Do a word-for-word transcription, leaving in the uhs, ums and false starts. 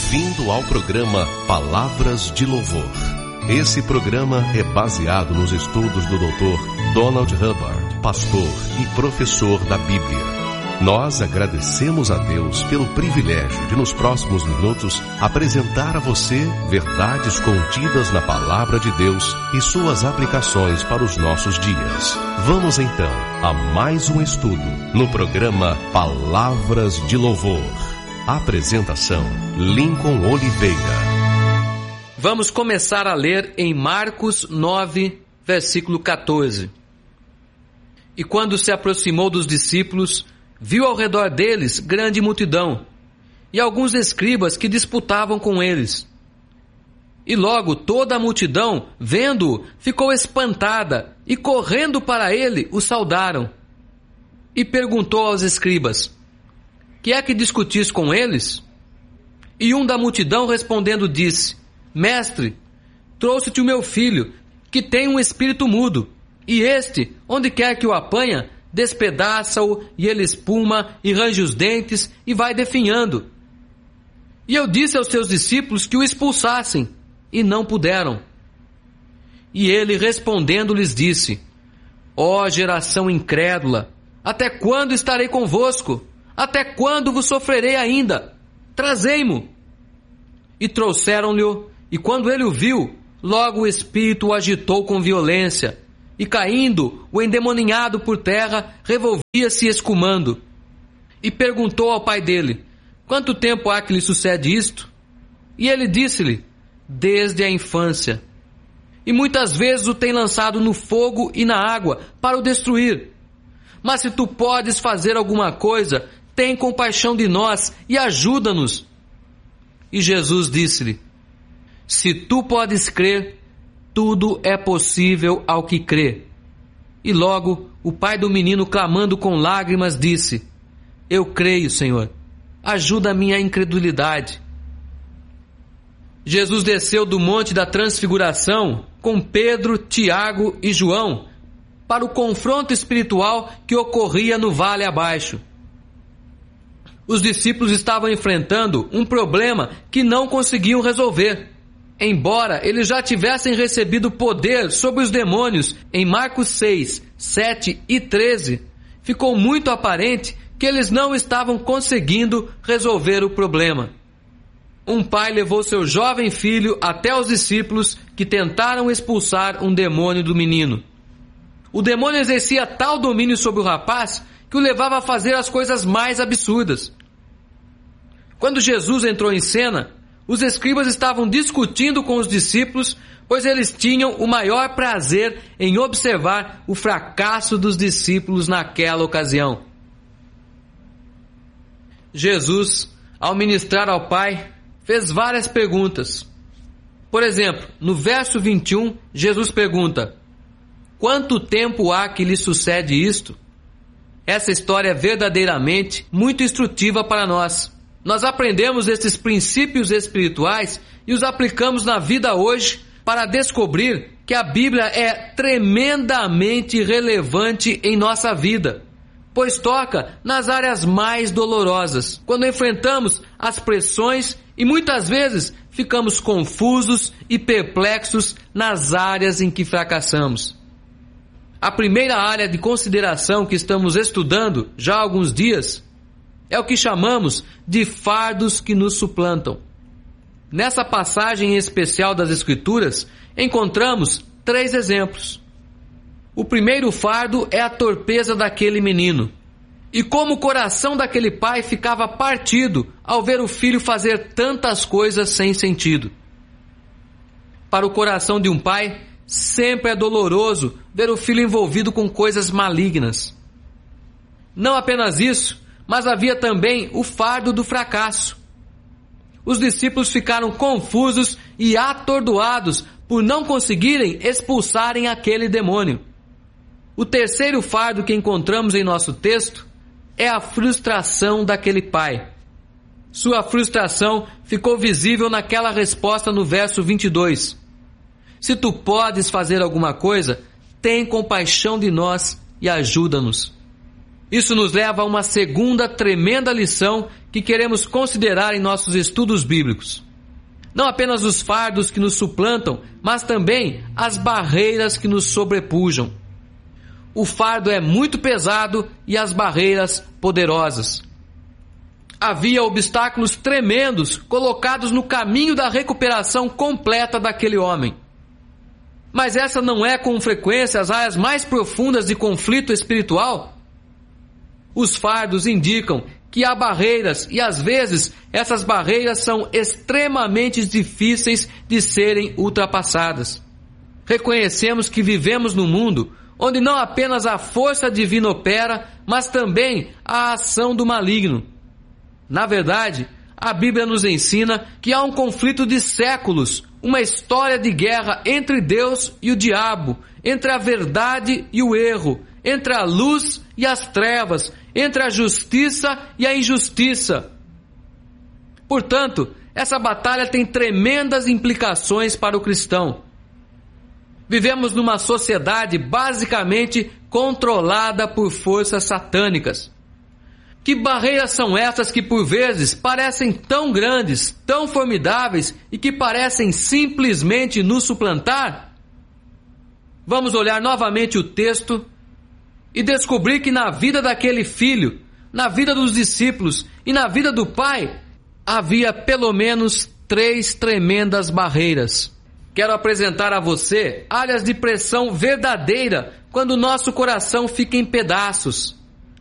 Bem-vindo ao programa Palavras de Louvor. Esse programa é baseado nos estudos do doutor Donald Hubbard, pastor e professor da Bíblia. Nós agradecemos a Deus pelo privilégio de, nos próximos minutos, apresentar a você verdades contidas na Palavra de Deus e suas aplicações para os nossos dias. Vamos então a mais um estudo no programa Palavras de Louvor. Apresentação: Lincoln Oliveira. Vamos começar a ler em Marcos nove, versículo quatorze. E quando se aproximou dos discípulos, viu ao redor deles grande multidão, e alguns escribas que disputavam com eles. E logo toda a multidão, vendo-o, ficou espantada, e correndo para ele, o saudaram. E perguntou aos escribas: que é que discutis com eles? E um da multidão respondendo disse: Mestre, trouxe-te o meu filho, que tem um espírito mudo, e este, onde quer que o apanha, despedaça-o, e ele espuma, e range os dentes, e vai definhando. E eu disse aos seus discípulos que o expulsassem, e não puderam. E ele respondendo lhes disse: Ó geração incrédula, até quando estarei convosco? Até quando vos sofrerei ainda? Trazei-mo. E trouxeram-lhe, e quando ele o viu, logo o espírito o agitou com violência, e caindo, o endemoninhado por terra, revolvia-se escumando. E perguntou ao pai dele: quanto tempo há que lhe sucede isto? E ele disse-lhe: desde a infância. E muitas vezes o tem lançado no fogo e na água, para o destruir. Mas se tu podes fazer alguma coisa, tem compaixão de nós e ajuda-nos. E Jesus disse-lhe: se tu podes crer, tudo é possível ao que crê. E logo o pai do menino, clamando com lágrimas, disse: eu creio, Senhor, ajuda a minha incredulidade. Jesus desceu do monte da transfiguração com Pedro, Tiago e João para o confronto espiritual que ocorria no vale abaixo. Os discípulos estavam enfrentando um problema que não conseguiam resolver. Embora eles já tivessem recebido poder sobre os demônios em Marcos seis, sete e treze, ficou muito aparente que eles não estavam conseguindo resolver o problema. Um pai levou seu jovem filho até os discípulos, que tentaram expulsar um demônio do menino. O demônio exercia tal domínio sobre o rapaz que o levava a fazer as coisas mais absurdas. Quando Jesus entrou em cena, os escribas estavam discutindo com os discípulos, pois eles tinham o maior prazer em observar o fracasso dos discípulos naquela ocasião. Jesus, ao ministrar ao Pai, fez várias perguntas. Por exemplo, no verso vinte e um, Jesus pergunta: quanto tempo há que lhe sucede isto? Essa história é verdadeiramente muito instrutiva para nós. Nós aprendemos esses princípios espirituais e os aplicamos na vida hoje para descobrir que a Bíblia é tremendamente relevante em nossa vida, pois toca nas áreas mais dolorosas, quando enfrentamos as pressões e muitas vezes ficamos confusos e perplexos nas áreas em que fracassamos. A primeira área de consideração que estamos estudando já há alguns dias é o que chamamos de fardos que nos suplantam. Nessa passagem especial das Escrituras, encontramos três exemplos. O primeiro fardo é a torpeza daquele menino, e como o coração daquele pai ficava partido ao ver o filho fazer tantas coisas sem sentido. Para o coração de um pai, sempre é doloroso ver o filho envolvido com coisas malignas. Não apenas isso, mas havia também o fardo do fracasso. Os discípulos ficaram confusos e atordoados por não conseguirem expulsarem aquele demônio. O terceiro fardo que encontramos em nosso texto é a frustração daquele pai. Sua frustração ficou visível naquela resposta no verso vinte e dois. Se tu podes fazer alguma coisa, tem compaixão de nós e ajuda-nos. Isso nos leva a uma segunda tremenda lição que queremos considerar em nossos estudos bíblicos. Não apenas os fardos que nos suplantam, mas também as barreiras que nos sobrepujam. O fardo é muito pesado e as barreiras poderosas. Havia obstáculos tremendos colocados no caminho da recuperação completa daquele homem. Mas essa não é com frequência as áreas mais profundas de conflito espiritual? Os fardos indicam que há barreiras e às vezes essas barreiras são extremamente difíceis de serem ultrapassadas. Reconhecemos que vivemos num mundo onde não apenas a força divina opera, mas também a ação do maligno. Na verdade, a Bíblia nos ensina que há um conflito de séculos, uma história de guerra entre Deus e o diabo, entre a verdade e o erro, entre a luz e as trevas, entre a justiça e a injustiça. Portanto, essa batalha tem tremendas implicações para o cristão. Vivemos numa sociedade basicamente controlada por forças satânicas. Que barreiras são essas que por vezes parecem tão grandes, tão formidáveis e que parecem simplesmente nos suplantar? Vamos olhar novamente o texto e descobrir que na vida daquele filho, na vida dos discípulos e na vida do pai, havia pelo menos três tremendas barreiras. Quero apresentar a você áreas de pressão verdadeira quando nosso coração fica em pedaços.